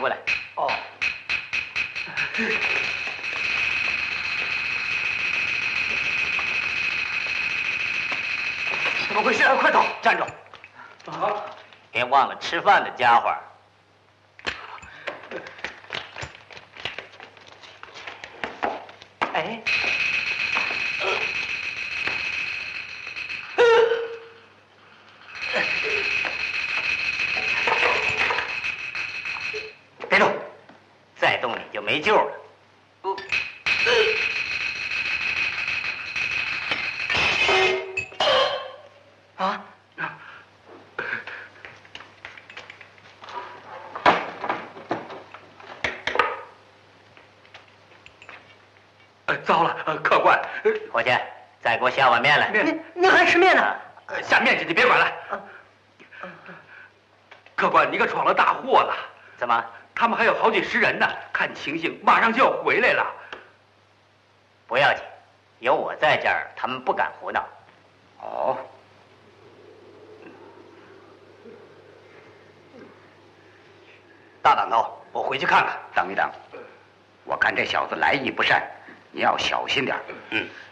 过来。 哦。怎么回事？快走！ 站住！啊！别忘了吃饭的家伙。 哎。 别动！再动你就没救了。 啊！ 糟了，客官， 伙计，再给我下碗面来。 您还吃面呢？ 下面去，你别管了。客官，你可闯了大祸了。 怎么？ 他们还有好几十人呢，看情形马上就要回来了。 不要紧，有我在这儿，他们不敢胡闹。 哦。大党头，我回去看看。等一等，我看这小子来意不善，你要小心点。